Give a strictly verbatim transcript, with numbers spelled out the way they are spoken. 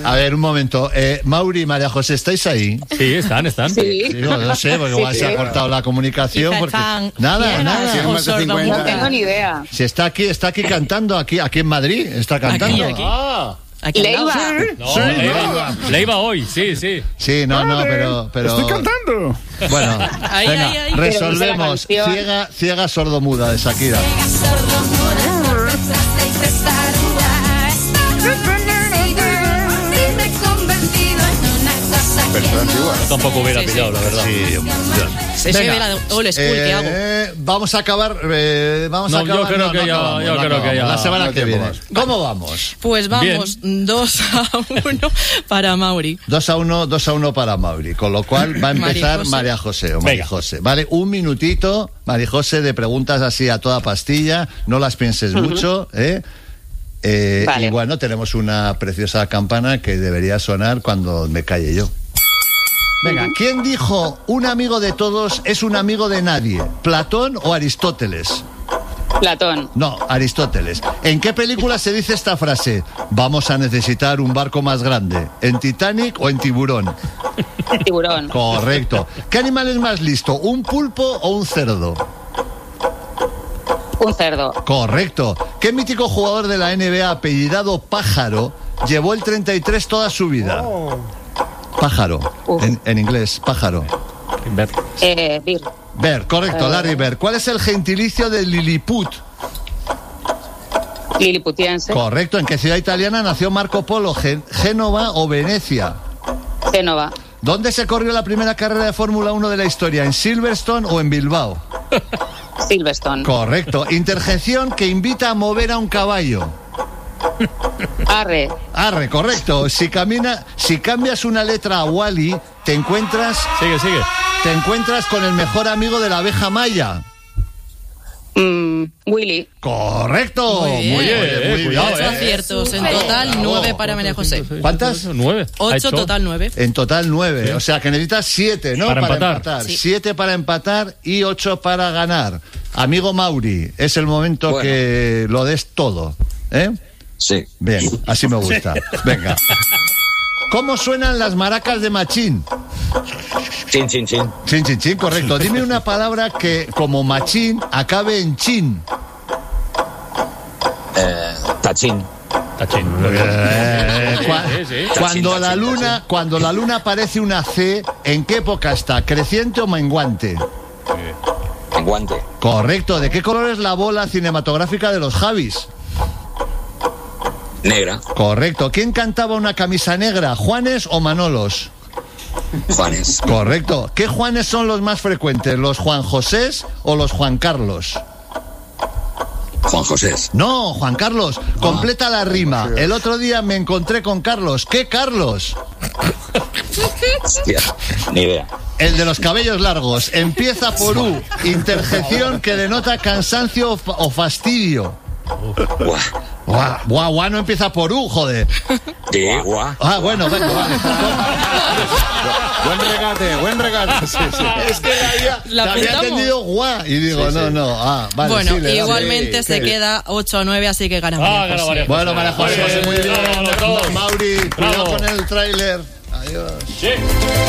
A ver, un momento. Eh, Mauri y María José, ¿estáis ahí? Sí, están, están. Sí. Sí, no, no sé, porque igual Sí, se sí. ha cortado la comunicación. Quizá Porque... están Nada, ciegas nada. o No tengo ni idea. Si está aquí, está aquí cantando, aquí, aquí en Madrid, está cantando. Aquí, aquí. Ah. Aquí al lado. Leiva. No, Sí, Leiva, Leiva hoy, sí, sí. Sí, no, no, pero... pero... Estoy cantando. Bueno, Ahí, venga, ahí, ahí. resolvemos. Pero dice la canción. Ciega, ciega sordomuda de Shakira. Pero antigua. Yo tampoco hubiera Sí, sí. pillado, la verdad. Sí, Se se ve la de old school que hago. eh, vamos a acabar. Eh, vamos No, a yo acabar. creo que ya- acabamos, yo no creo que acabamos. ya- La semana no que tiempo viene. más. ¿Cómo vamos? Pues vamos, dos a uno para Mauri. dos a uno, dos a uno para Mauri. Con lo cual va a empezar María María José. José o María Venga. José. Vale, un minutito, María José, de preguntas así a toda pastilla. No las pienses mucho, ¿eh? Eh, Vale. Y bueno, tenemos una preciosa campana que debería sonar cuando me calle yo. Venga, ¿quién dijo un amigo de todos es un amigo de nadie? ¿Platón o Aristóteles? Platón. No, Aristóteles. ¿En qué película se dice esta frase? Vamos a necesitar un barco más grande. ¿En Titanic o en Tiburón? Tiburón. Correcto. ¿Qué animal es más listo? ¿Un pulpo o un cerdo? Un cerdo. Correcto. ¿Qué mítico jugador de la N B A apellidado Pájaro llevó el treinta y tres toda su vida? Pájaro. Uf. En, en inglés, pájaro. Ver. Eh, Bir. Bird, correcto, Larry Bird. ¿Cuál es el gentilicio de Lilliput? Liliputiense. Correcto. ¿En qué ciudad italiana nació Marco Polo? Gen- ¿Génova o Venecia? Génova. ¿Dónde se corrió la primera carrera de Fórmula uno de la historia? ¿En Silverstone o en Bilbao? Silverstone. Correcto. Interjección que invita a mover a un caballo. Arre. Arre, correcto. Si camina, si cambias una letra a Wally, te encuentras, Sigue, sigue. te encuentras con el mejor amigo de la abeja maya. Mm, Willy. Correcto. Muy bien. Muy bien, Eh, muy cuidado, bien. Ocho aciertos. En total, Bravo. nueve para María José. ¿Cuántas? Nueve. Ha Ocho, hecho- total, nueve. En total nueve. O sea que necesitas siete, ¿no? Para empatar. Sí. Siete para empatar y ocho para ganar. Amigo Mauri, es el momento Bueno. que lo des todo. ¿Eh? Sí. Bien, así me gusta. Venga. ¿Cómo suenan las maracas de Machín? Chin, chin, chin. Chin, chin, chin, correcto. Dime una palabra que, como machín, acabe en chin. Eh, tachín. Tachín. Eh, cua- Sí, sí. Cuando Tachín, la tachín, luna, cuando la luna parece una C, ¿en qué época está? ¿Creciente o menguante? Menguante. Correcto. ¿De qué color es la bola cinematográfica de los Javis? Negra. Correcto. ¿Quién cantaba una camisa negra? ¿Juanes o Manolos? Juanes. Correcto. ¿Qué Juanes son los más frecuentes? ¿Los Juan Josés o los Juan Carlos? Juan José. No, Juan Carlos, completa la rima. El otro día me encontré con Carlos. ¿Qué Carlos? Hostia, ni idea. El de los cabellos largos. Empieza por U. Interjección que denota cansancio o fa- o fastidio. Buah. Guau, guau, guau, no empieza por U, joder. Sí, guau. Ah, bueno, venga, vale. Buen regate, buen regate. Sí, sí. Es que la había, ¿La la había apuntamos? entendido guau. Y digo, no, no, ah, vale. Bueno, sí, le damos. igualmente Sí, se sí. queda ocho a nueve, así que gana Ah, María gana José. María José. Bueno, María José, María José, muy bien. bravo, todos. Mauri, cuidado Bravo. con el tráiler. Adiós. Sí.